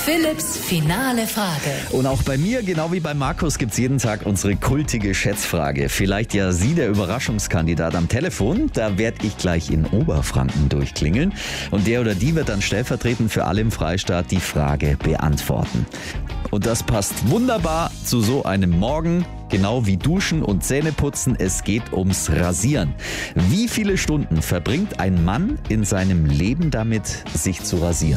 Philipps finale Frage. Und auch bei mir, genau wie bei Markus, gibt's jeden Tag unsere kultige Schätzfrage. Vielleicht ja Sie der Überraschungskandidat am Telefon. Da werde ich gleich in Oberfranken durchklingeln. Und der oder die wird dann stellvertretend für alle im Freistaat die Frage beantworten. Und das passt wunderbar zu so einem Morgen, genau wie Duschen und Zähneputzen. Es geht ums Rasieren. Wie viele Stunden verbringt ein Mann in seinem Leben damit, sich zu rasieren?